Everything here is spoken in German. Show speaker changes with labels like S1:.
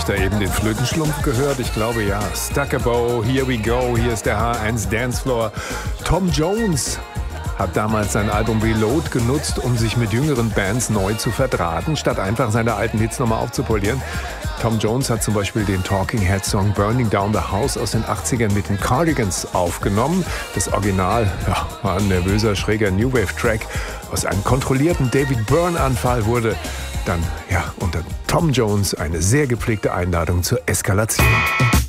S1: ich da eben den Flötenschlumpf gehört? Ich glaube ja. Stuck a Bow, Here We Go, hier ist der H1 Dancefloor. Tom Jones hat damals sein Album Reload genutzt, um sich mit jüngeren Bands neu zu verdrahten, statt einfach seine alten Hits nochmal aufzupolieren. Tom Jones hat zum Beispiel den Talking Heads Song Burning Down the House aus den 80ern mit den Cardigans aufgenommen. Das Original war ein nervöser, schräger New Wave Track. Aus einem kontrollierten David Byrne-Anfall wurde dann unter Tom Jones eine sehr gepflegte Einladung zur Eskalation.